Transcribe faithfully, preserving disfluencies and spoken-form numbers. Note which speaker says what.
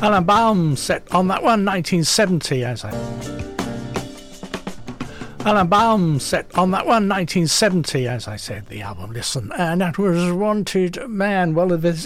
Speaker 1: Alan Baum set on that one, nineteen seventy, as I... Alan Baum set on that one, nineteen seventy, as I said, the album, listen. And that was Wanted Man. Well, there's